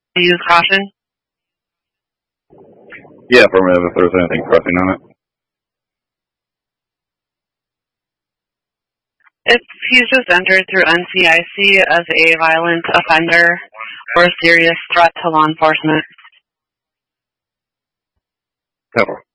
Use caution. Yeah, affirmative if there's anything pressing on it. If he's just entered through NCIC as a violent offender or a serious threat to law enforcement. 10-4.